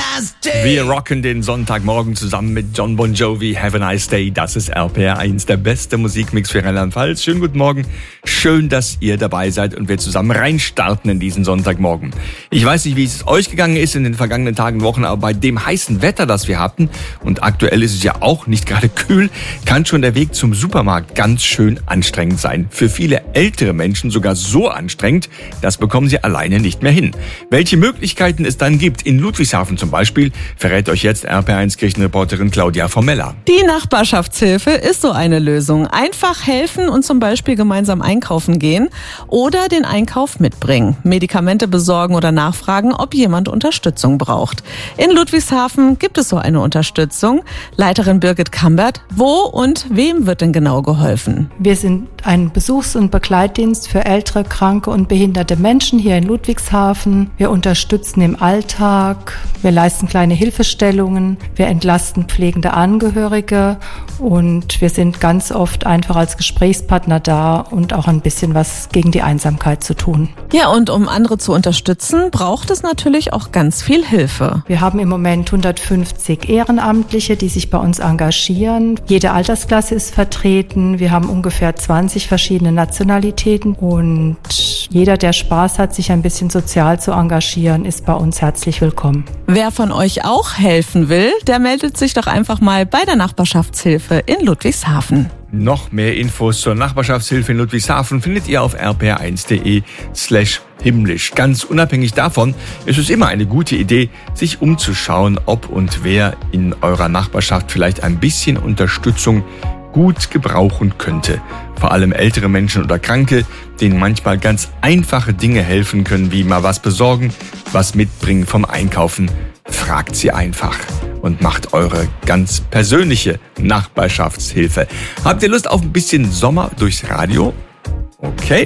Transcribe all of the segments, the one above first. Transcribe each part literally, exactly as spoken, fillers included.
nice day. Wir rocken den Sonntagmorgen zusammen mit Jon Bon Jovi. Have a nice day. Das ist R P R eins, der beste Musikmix für Rheinland-Pfalz. Schönen guten Morgen. Schön, dass ihr dabei seid und wir zusammen reinstarten in diesen Sonntagmorgen. Ich weiß nicht, wie es euch gegangen ist in den vergangenen Tagen und Wochen, aber bei dem heißen Wetter, das wir hatten, und aktuell ist es ja auch nicht gerade kühl, kann schon der Weg zum Supermarkt ganz schön anstrengend sein. Für viele ältere Menschen sogar so anstrengend, das bekommen sie alleine nicht mehr hin. Welche Möglichkeiten es dann gibt, in Ludwigshafen zum Beispiel, verrät euch jetzt R P R eins Kirchenreporterin Claudia Formella. Die Nachbarschaftshilfe ist so eine Lösung. Einfach helfen und zum Beispiel gemeinsam einkaufen gehen oder den Einkauf mitbringen, Medikamente besorgen oder nachfragen, ob jemand Unterstützung braucht. In Ludwigshafen gibt es so eine Unterstützung. Leiterin Birgit Kambert, wo und wem wird denn genau geholfen? Wir sind ein Besuchs- und Begleitdienst für ältere, kranke und behinderte Menschen hier in Ludwigshafen. Wir unterstützen im Alltag, wir leisten kleine Hilfestellungen, wir entlasten pflegende Angehörige und wir sind ganz oft einfach als Gesprächspartner da und auch ein bisschen was gegen die Einsamkeit zu tun. Ja, und um andere zu unterstützen, braucht es natürlich auch ganz viel Hilfe. Wir haben im Moment hundertfünfzig Ehrenamtliche, die sich bei uns engagieren. Jede Altersklasse ist vertreten. Wir haben ungefähr zwanzig verschiedene Nationalitäten und jeder, der Spaß hat, sich ein bisschen sozial zu engagieren, ist bei uns herzlich willkommen. Wer von euch auch helfen will, der meldet sich doch einfach mal bei der Nachbarschaftshilfe in Ludwigshafen. Noch mehr Infos zur Nachbarschaftshilfe in Ludwigshafen findet ihr auf r p r eins punkt d e slash himmlisch. Ganz unabhängig davon ist es immer eine gute Idee, sich umzuschauen, ob und wer in eurer Nachbarschaft vielleicht ein bisschen Unterstützung gut gebrauchen könnte. Vor allem ältere Menschen oder Kranke, denen manchmal ganz einfache Dinge helfen können, wie mal was besorgen, was mitbringen vom Einkaufen. Fragt sie einfach und macht eure ganz persönliche Nachbarschaftshilfe. Habt ihr Lust auf ein bisschen Sommer durchs Radio? Okay.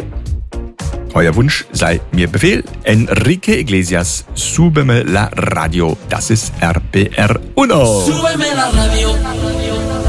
Euer Wunsch sei mir Befehl. Enrique Iglesias, Súbeme la Radio. Das ist R P R Uno. Súbeme la radio.